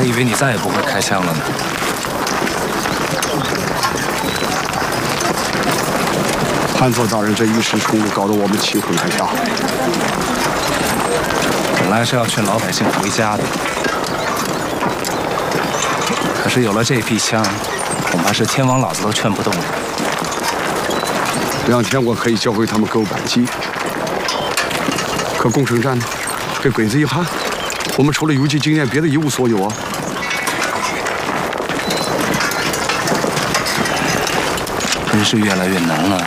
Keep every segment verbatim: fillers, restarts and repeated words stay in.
还以为你再也不会开枪了呢。 韩佐大人这一时冲动，搞得我们气昏太大。 本来是要劝老百姓回家的，可是有了这批枪，恐怕是天王老子都劝不动了。 两天我可以教会他们狗扳机，可攻城战呢？这鬼子一喊，我们除了游击经验，别的一无所有啊！ 真是越来越难了。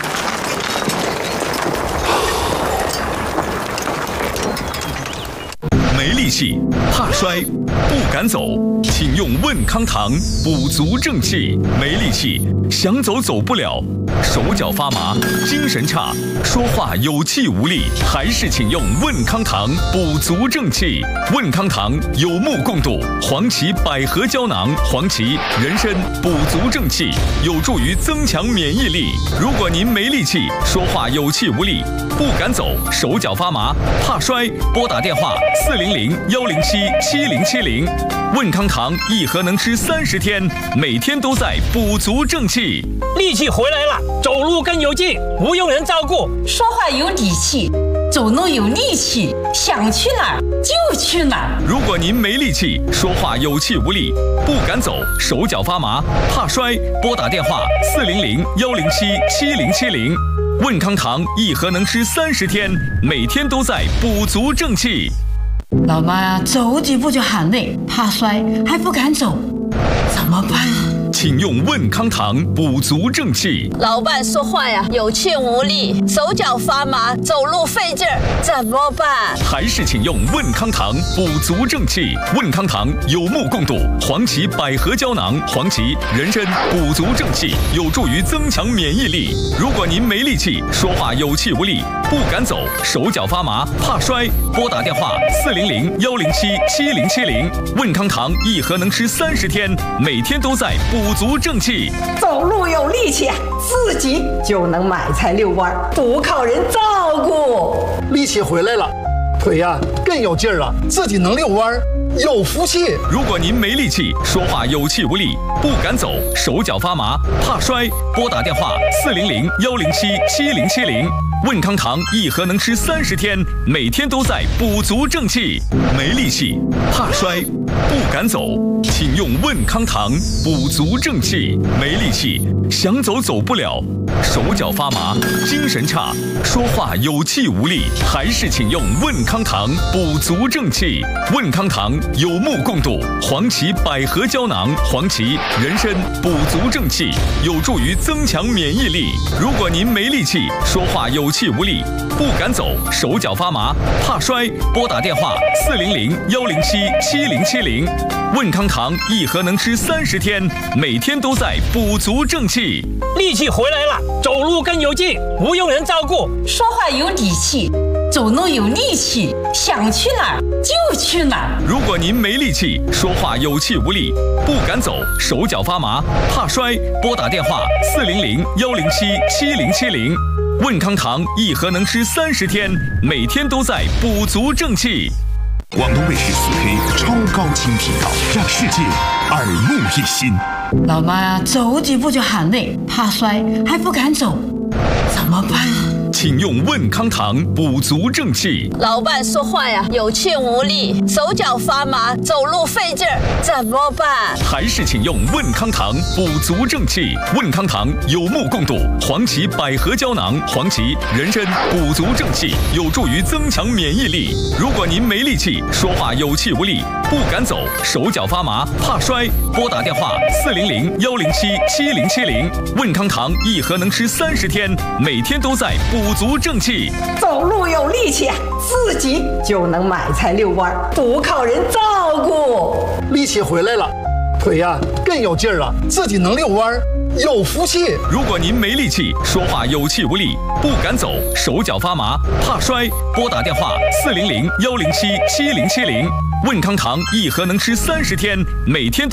没力气，怕摔，不敢走，请用问康堂补足正气。没力气，想走走不了，手脚发麻，精神差，说话有气无力，还是请用问康堂补足正气。问康堂有目共睹，黄芪百合胶囊、黄芪、人参补足正气，有助于增强免疫力。如果您没力气，说话有气无力，不敢走，手脚发麻，怕摔，拨打电话四零零幺零七七零七零。问康堂一盒能吃三十天，每天都在补足正气。 力气回来了，走路更有劲，不用人照顾， 说话有底气，走路有力气，想去哪儿就去哪儿。 如果您没力气，说话有气无力，不敢走，手脚发麻，怕摔，拨打电话四零零幺零七七零七零。问康堂一盒能吃三十天，每天都在补足正气。 老妈呀，走几步就喊累，怕摔还不敢走，怎么办啊？ 请用问康堂补足正气。 老伴说话呀有气无力，手脚发麻，走路费劲儿，怎么办？ 还是请用问康堂补足正气。问康堂有目共睹，黄芪百合胶囊、黄芪、人参补足正气，有助于增强免疫力。如果您没力气，说话有气无力，不敢走，手脚发麻，怕摔，拨打电话四零零幺零七七零七零。问康堂一盒能吃三十天，每天都在补足正气。 走路有力气，自己就能买菜遛弯，不靠人照顾。 力气回来了，腿呀、啊、更有劲儿了，自己能遛弯，有福气。 如果您没力气，说话有气无力，不敢走，手脚发麻，怕摔，拨打电话四零零幺零七七零七零。问康堂一盒能吃三十天，每天都在补足正气。没力气，怕摔，不敢走，请用问康堂补足正气。没力气，想走走不了，手脚发麻，精神差，说话有气无力，还是请用问康堂补足正气。问康堂有目共睹，黄芪百合胶囊、黄芪、人参补足正气，有助于增强免疫力。如果您没力气，说话有气无力，不敢走，手脚发麻，怕摔，拨打电话四零零幺零七七零七零。问康堂一盒能吃三十天，每天都在补足正气。 力气回来了，走路更有劲，不用人照顾， 说话有底气，走路有力气，想去哪儿就去哪儿。 如果您没力气，说话有气无力，不敢走，手脚发麻，怕摔，拨打电话四零零幺零七七零七零。问康堂一盒能吃三十天，每天都在补足正气。 广东卫视四 K 超高清频道，让世界耳目一新。 老妈呀，走几步就喊累，怕摔还不敢走，怎么办啊？ 请用问康堂补足正气。 老伴说话呀有气无力，手脚发麻，走路费劲儿，怎么办？ 还是请用问康堂补足正气。问康堂有目共睹，黄芪百合胶囊、黄芪、人参补足正气，有助于增强免疫力。如果您没力气，说话有气无力，不敢走，手脚发麻，怕摔，拨打电话四零零幺零七七零七零。问康堂一盒能吃三十天，每天都在补足正气。 走路有力气，自己就能买菜遛弯，不靠人照顾。 力气回来了，腿呀、啊、更有劲儿了，自己能遛弯，有福气。 如果您没力气，说话有气无力，不敢走，手脚发麻，怕摔，拨打电话四零零幺零七七零七零。问康堂一盒能吃三十天，每天都